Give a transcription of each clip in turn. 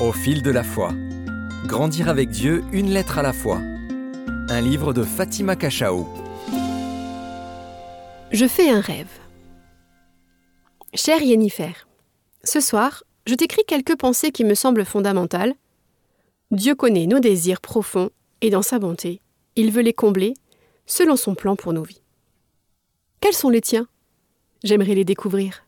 Au fil de la foi. Grandir avec Dieu, une lettre à la fois. Un livre de Fatima Cachao. Je fais un rêve. Chère Yennifer, ce soir, je t'écris quelques pensées qui me semblent fondamentales. Dieu connaît nos désirs profonds et dans sa bonté, il veut les combler selon son plan pour nos vies. Quels sont les tiens ? J'aimerais les découvrir.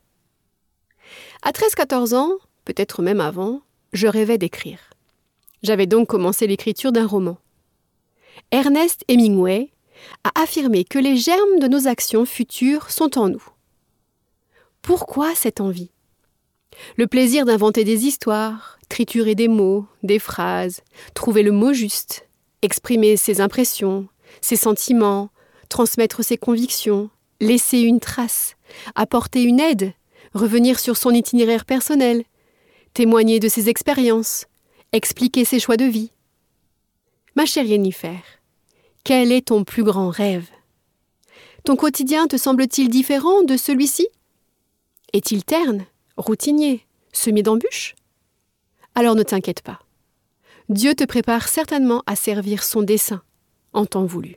À 13-14 ans, peut-être même avant, je rêvais d'écrire. J'avais donc commencé l'écriture d'un roman. Ernest Hemingway a affirmé que les germes de nos actions futures sont en nous. Pourquoi cette envie ? Le plaisir d'inventer des histoires, triturer des mots, des phrases, trouver le mot juste, exprimer ses impressions, ses sentiments, transmettre ses convictions, laisser une trace, apporter une aide, revenir sur son itinéraire personnel, témoigner de ses expériences, expliquer ses choix de vie. Ma chère Yennifer, quel est ton plus grand rêve ? Ton quotidien te semble-t-il différent de celui-ci ? Est-il terne, routinier, semé d'embûches ? Alors ne t'inquiète pas. Dieu te prépare certainement à servir son dessein en temps voulu.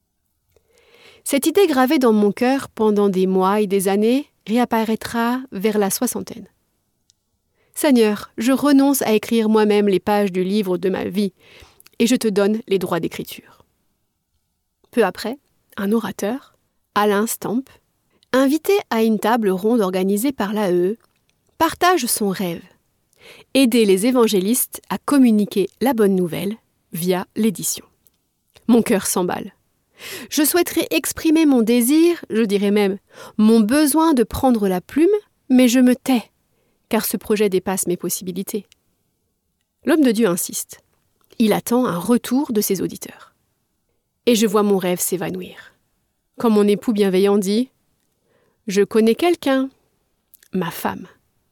Cette idée gravée dans mon cœur pendant des mois et des années réapparaîtra vers la 60aine. Seigneur, je renonce à écrire moi-même les pages du livre de ma vie et je te donne les droits d'écriture. Peu après, un orateur, Alain Stamp, invité à une table ronde organisée par l'AE, partage son rêve, aider les évangélistes à communiquer la bonne nouvelle via l'édition. Mon cœur s'emballe. Je souhaiterais exprimer mon désir, je dirais même mon besoin de prendre la plume, mais je me tais, car ce projet dépasse mes possibilités. L'homme de Dieu insiste. Il attend un retour de ses auditeurs. Et je vois mon rêve s'évanouir. Quand mon époux bienveillant dit « Je connais quelqu'un, ma femme ».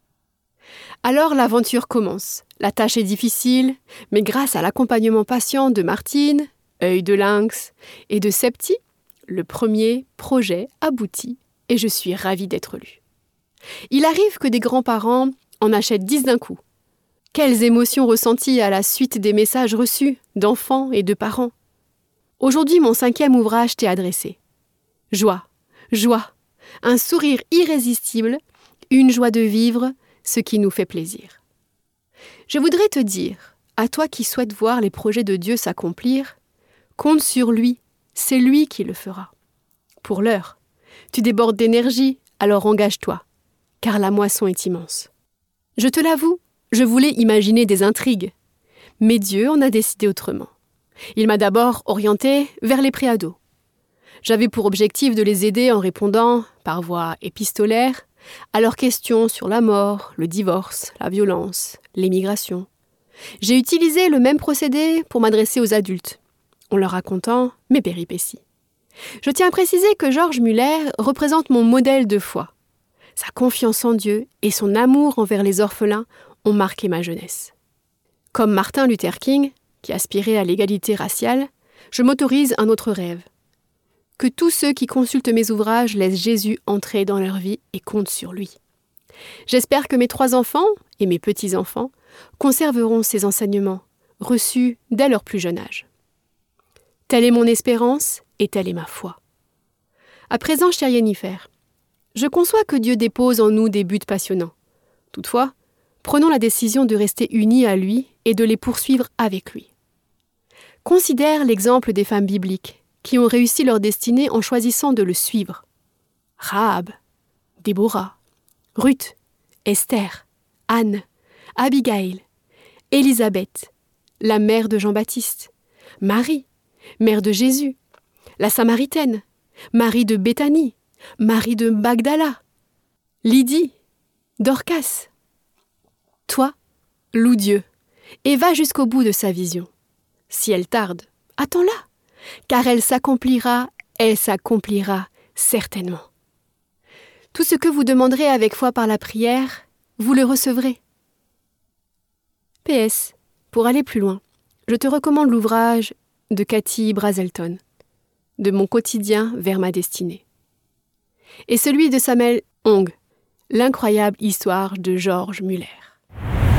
Alors l'aventure commence. La tâche est difficile, mais grâce à l'accompagnement patient de Martine, Œil de Lynx et de Septi, le premier projet aboutit et je suis ravie d'être lue. Il arrive que des grands-parents en achètent 10 d'un coup. Quelles émotions ressenties à la suite des messages reçus d'enfants et de parents. Aujourd'hui, mon 5e ouvrage t'est adressé. Joie, joie, un sourire irrésistible, une joie de vivre, ce qui nous fait plaisir. Je voudrais te dire, à toi qui souhaites voir les projets de Dieu s'accomplir, compte sur lui, c'est lui qui le fera. Pour l'heure, tu débordes d'énergie, alors engage-toi, car la moisson est immense. Je te l'avoue, je voulais imaginer des intrigues, mais Dieu en a décidé autrement. Il m'a d'abord orienté vers les préados. J'avais pour objectif de les aider en répondant, par voie épistolaire, à leurs questions sur la mort, le divorce, la violence, l'émigration. J'ai utilisé le même procédé pour m'adresser aux adultes, en leur racontant mes péripéties. Je tiens à préciser que George Muller représente mon modèle de foi. Sa confiance en Dieu et son amour envers les orphelins ont marqué ma jeunesse. Comme Martin Luther King, qui aspirait à l'égalité raciale, je m'autorise un autre rêve. Que tous ceux qui consultent mes ouvrages laissent Jésus entrer dans leur vie et comptent sur lui. J'espère que mes 3 enfants et mes petits-enfants conserveront ces enseignements, reçus dès leur plus jeune âge. Telle est mon espérance et telle est ma foi. À présent, chère Yennifer, je conçois que Dieu dépose en nous des buts passionnants. Toutefois, prenons la décision de rester unis à lui et de les poursuivre avec lui. Considère l'exemple des femmes bibliques qui ont réussi leur destinée en choisissant de le suivre. Rahab, Déborah, Ruth, Esther, Anne, Abigail, Élisabeth, la mère de Jean-Baptiste, Marie, mère de Jésus, la Samaritaine, Marie de Béthanie, Marie de Magdala, Lydie, Dorcas. Toi, loue Dieu et va jusqu'au bout de sa vision. Si elle tarde, attends-la, car elle s'accomplira certainement. Tout ce que vous demanderez avec foi par la prière, vous le recevrez. PS, pour aller plus loin, je te recommande l'ouvrage de Cathy Brazelton, De mon quotidien vers ma destinée, et celui de Samuel Hong, L'incroyable histoire de George Muller.